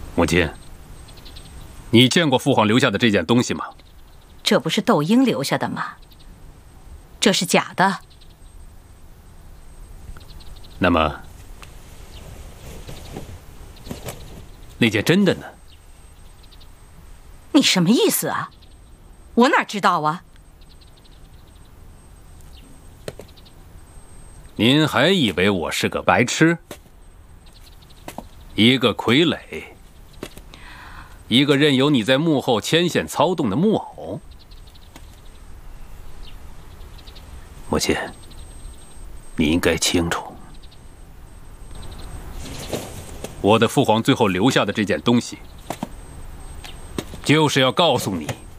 母亲，你见过父皇留下的这件东西吗？ 这不是窦婴留下的吗？这是假的。 那么，那件真的呢？ 你什么意思啊？我哪知道啊？ 您还以为我是个白痴？一个傀儡，一个任由你在幕后牵线操纵的木偶。母亲，你应该清楚，我的父皇最后留下的这件东西，就是要告诉你。